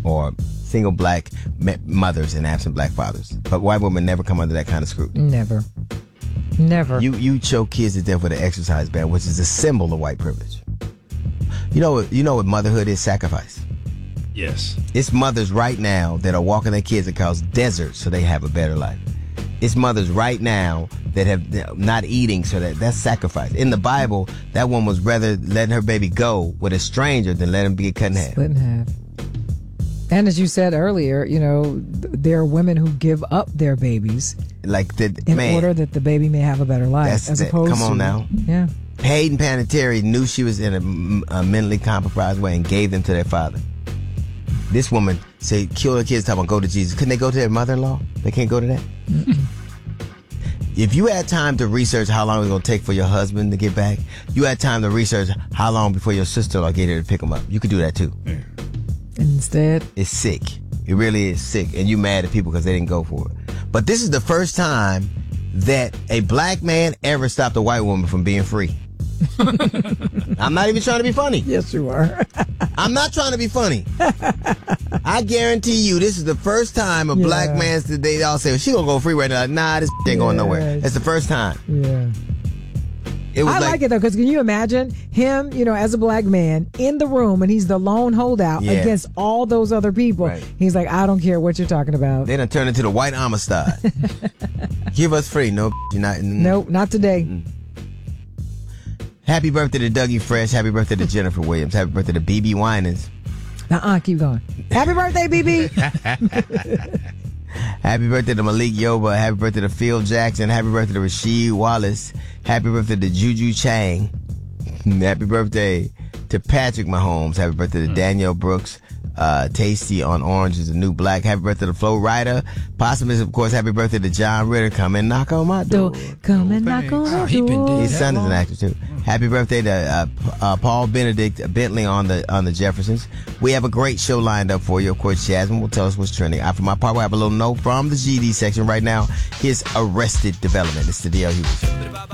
or single black mothers and absent black fathers. But white women never come under that kind of scrutiny. Never. Never. You choke kids to death with an exercise band, which is a symbol of white privilege. You know what motherhood is? Sacrifice. Yes. It's mothers right now that are walking their kids across deserts so they have a better life. It's mothers right now that have not eating, so that's sacrifice. In the Bible, that one was rather letting her baby go with a stranger than let him be cut in half. Split in half. And as you said earlier, there are women who give up their babies in order that the baby may have a better life. Come on now. Yeah. Hayden Panettiere knew she was in a mentally compromised way and gave them to their father. This woman said, kill her kids, talking about go to Jesus. Couldn't they go to their mother-in-law? They can't go to that? Mm-mm. If you had time to research how long it's going to take for your husband to get back, you had time to research how long before your sister-in-law get here to pick him up. You could do that too. Instead, it's sick. It really is sick. And you mad at people because they didn't go for it. But this is the first time that a black man ever stopped a white woman from being free. I'm not even trying to be funny. Yes, you are. I'm not trying to be funny. I guarantee you, this is the first time a black man, they all say, well, she gonna go free right now. Nah, this ain't going nowhere. It's the first time. Yeah. It was I like it though, because can you imagine him, as a black man in the room and he's the lone holdout against all those other people. Right. He's like, I don't care what you're talking about. They done turned into the white Amistad. Give us free. Nope, you're not. Nope, not today. Mm-mm. Happy birthday to Dougie Fresh. Happy birthday to Jennifer Williams. Happy birthday to BB Winans. Keep going. Happy birthday, BB. Happy birthday to Malik Yoba. Happy birthday to Phil Jackson. Happy birthday to Rasheed Wallace. Happy birthday to Juju Chang. Happy birthday to Patrick Mahomes. Happy birthday to Danielle Brooks. Tasty on Orange is the New Black. Happy birthday to Flo Rida. Possibly, of course, happy birthday to John Ritter. Come and knock on my door. Come and knock on my door. His son is an actor too. Happy birthday to Paul Benedict Bentley on the Jeffersons. We have a great show lined up for you. Of course, Jasmine will tell us what's trending. For my part, we have a little note from the GD section right now. Here's Arrested Development. It's the DL Hughes Show.